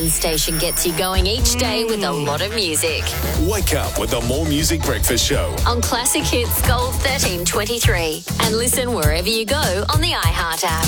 One station gets you going each day with a lot of music. Wake up with the More Music Breakfast Show On Classic Hits Gold 1323. And listen wherever you go on the iHeart app.